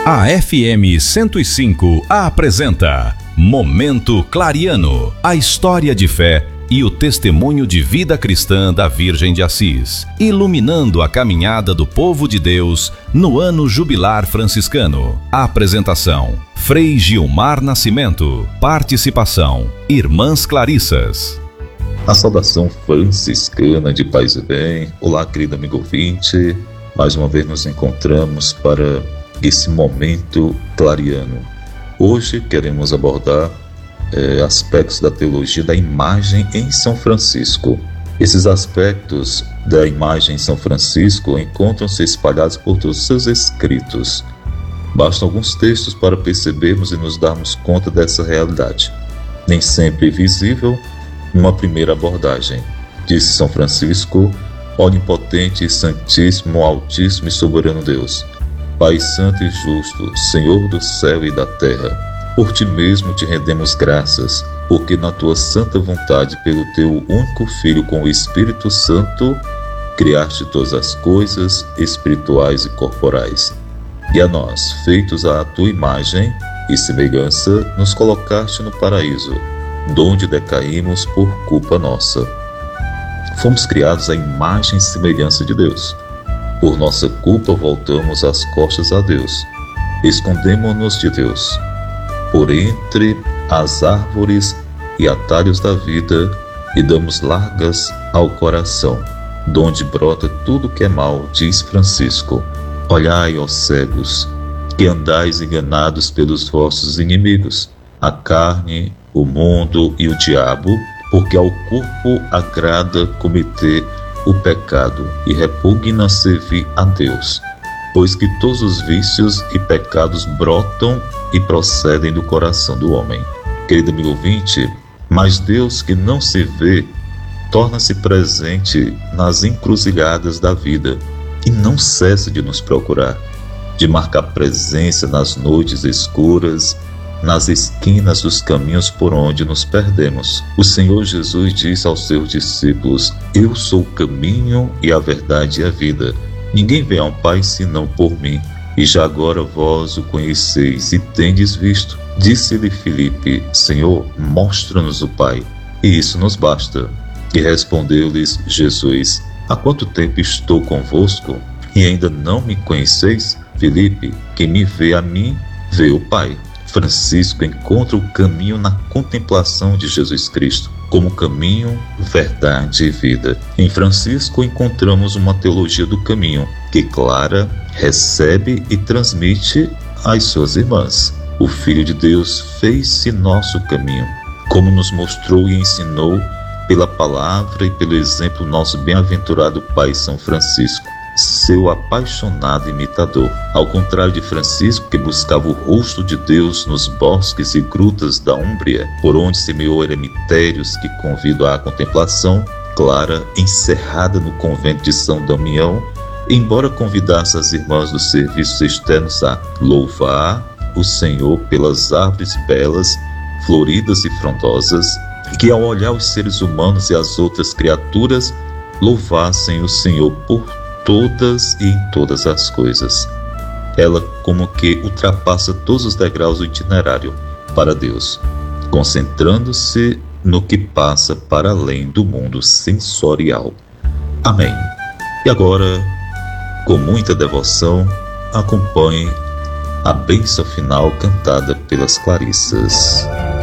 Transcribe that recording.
A FM 105 apresenta Momento Clariano, a história de fé e o testemunho de vida cristã da Virgem de Assis, iluminando a caminhada do povo de Deus no ano jubilar franciscano. A apresentação: Frei Gilmar Nascimento. Participação: Irmãs Clarissas. A saudação franciscana de paz e bem. Olá, querido amigo ouvinte. Mais uma vez nos encontramos para esse momento clariano. Hoje queremos abordar aspectos da teologia da imagem em São Francisco. Esses aspectos da imagem em São Francisco encontram-se espalhados por todos os seus escritos. Bastam alguns textos para percebermos e nos darmos conta dessa realidade, nem sempre visível numa primeira abordagem. Disse São Francisco: onipotente, santíssimo, altíssimo e soberano Deus, Pai santo e justo, Senhor do céu e da terra, por ti mesmo te rendemos graças, porque na tua santa vontade, pelo teu único Filho com o Espírito Santo, criaste todas as coisas, espirituais e corporais. E a nós, feitos à tua imagem e semelhança, nos colocaste no paraíso, donde decaímos por culpa nossa. Fomos criados à imagem e semelhança de Deus. Por nossa culpa voltamos as costas a Deus, escondemo-nos de Deus por entre as árvores e atalhos da vida e damos largas ao coração, donde brota tudo que é mal, diz Francisco. Olhai, ó cegos, que andais enganados pelos vossos inimigos, a carne, o mundo e o diabo, porque ao corpo agrada cometer o pecado e repugna servir a Deus, pois que todos os vícios e pecados brotam e procedem do coração do homem. Querido amigo ouvinte, mas Deus que não se vê torna-se presente nas encruzilhadas da vida e não cessa de nos procurar, de marcar presença nas noites escuras, nas esquinas dos caminhos por onde nos perdemos. O Senhor Jesus disse aos seus discípulos: eu sou o caminho e a verdade e a vida. Ninguém vem ao Pai senão por mim. E já agora vós o conheceis e tendes visto. Disse-lhe Filipe: Senhor, mostra-nos o Pai, e isso nos basta. E respondeu-lhes Jesus: há quanto tempo estou convosco e ainda não me conheceis? Filipe, quem me vê a mim, vê o Pai. Francisco encontra o caminho na contemplação de Jesus Cristo, como caminho, verdade e vida. Em Francisco encontramos uma teologia do caminho, que Clara recebe e transmite às suas irmãs. O Filho de Deus fez-se nosso caminho, como nos mostrou e ensinou pela palavra e pelo exemplo nosso bem-aventurado Pai São Francisco, seu apaixonado imitador. Ao contrário de Francisco, que buscava o rosto de Deus nos bosques e grutas da Úmbria, por onde semeou eremitérios que convidam à contemplação, Clara, encerrada no convento de São Damião, embora convidasse as irmãs dos serviços externos a louvar o Senhor pelas árvores belas, floridas e frondosas, que ao olhar os seres humanos e as outras criaturas, louvassem o Senhor por todas e em todas as coisas. Ela como que ultrapassa todos os degraus do itinerário para Deus, concentrando-se no que passa para além do mundo sensorial. Amém. E agora, com muita devoção, acompanhe a bênção final cantada pelas Clarissas.